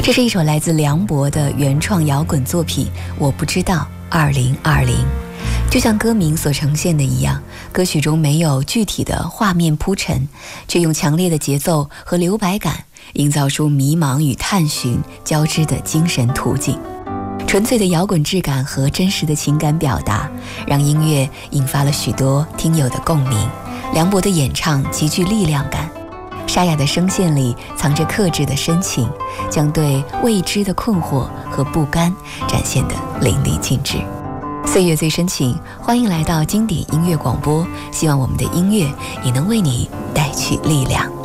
这是一首来自梁博的原创摇滚作品《我不知道2020》。就像歌名所呈现的一样，歌曲中没有具体的画面铺陈，却用强烈的节奏和留白感营造出迷茫与探寻交织的精神途径。纯粹的摇滚质感和真实的情感表达，让音乐引发了许多听友的共鸣。梁博的演唱极具力量感，沙哑的声线里藏着克制的深情，将对未知的困惑和不甘展现得淋漓尽致。岁月最深情，欢迎来到经典音乐广播，希望我们的音乐也能为你带去力量。